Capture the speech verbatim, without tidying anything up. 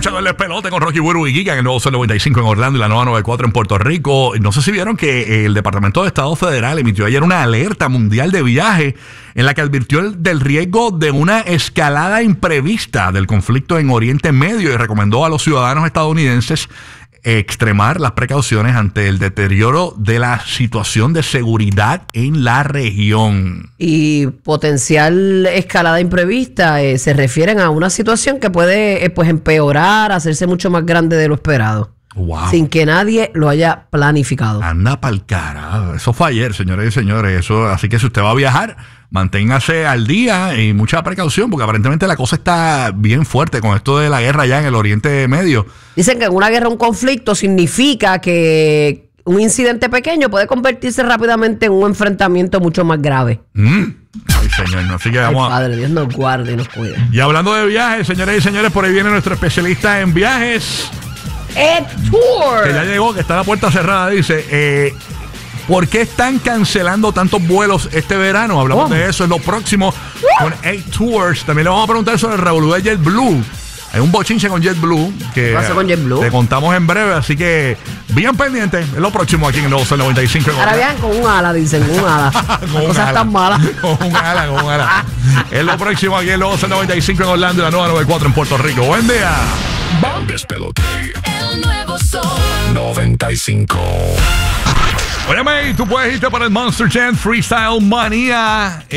escuchando El Despelote con Rocky Burbu y Giga en el nuevo Sol noventa y cinco en Orlando y la nueva noventa y cuatro en Puerto Rico. No sé si vieron que el Departamento de Estado Federal emitió ayer una alerta mundial de viaje en la que advirtió del riesgo de una escalada imprevista del conflicto en Oriente Medio y recomendó a los ciudadanos estadounidenses extremar las precauciones ante el deterioro de la situación de seguridad en la región. Y potencial escalada imprevista eh, se refieren a una situación que puede eh, pues empeorar, hacerse mucho más grande de lo esperado. Wow. Sin que nadie lo haya planificado. Anda pa'l cara. Eso fue ayer, señores y señores. Eso, así que si usted va a viajar, manténgase al día y mucha precaución, porque aparentemente la cosa está bien fuerte con esto de la guerra allá en el Oriente Medio. Dicen que en una guerra, un conflicto significa que un incidente pequeño puede convertirse rápidamente en un enfrentamiento mucho más grave. Mm. Ay, señor, no. Así que vamos Ay, Padre, Dios nos guarde y nos cuide. Y hablando de viajes, señores y señores, por ahí viene nuestro especialista en viajes. Ed Tour. Que ya llegó, que está la puerta cerrada, dice. Eh, ¿Por qué están cancelando tantos vuelos este verano? Hablamos oh. de eso en lo próximo con Ed Tours. También le vamos a preguntar sobre el revolú de JetBlue. Hay un bochinche con JetBlue que ¿Qué pasa con JetBlue? te contamos en breve, así que bien pendientes. Es lo próximo aquí en el nuevo Sol noventa y cinco. Ahora vean con un ala, dicen, un ala. Las cosas están malas. Con un ala, con un ala. Es lo próximo aquí en el nuevo Sol noventa y cinco en Orlando y la nueva noventa y cuatro en Puerto Rico. Buen día. El Despelote. El nuevo Sol noventa y cinco. Óyeme, tú puedes irte para el Monster Jam Freestyle Manía.